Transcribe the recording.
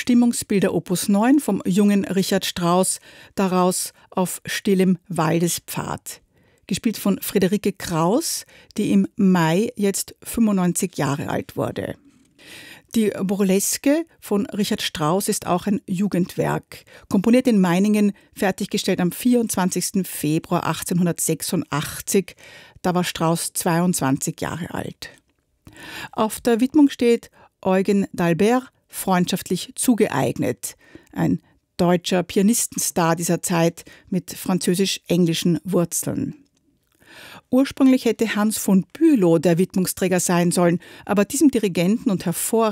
Stimmungsbilder Opus 9 vom jungen Richard Strauss, daraus auf stillem Waldespfad. Gespielt von Friederike Kraus, die im Mai jetzt 95 Jahre alt wurde. Die Burleske von Richard Strauss ist auch ein Jugendwerk. Komponiert in Meiningen, fertiggestellt am 24. Februar 1886. Da war Strauss 22 Jahre alt. Auf der Widmung steht Eugen d'Albert, freundschaftlich zugeeignet. Ein deutscher Pianistenstar dieser Zeit mit französisch-englischen Wurzeln. Ursprünglich hätte Hans von Bülow der Widmungsträger sein sollen, aber diesem Dirigenten und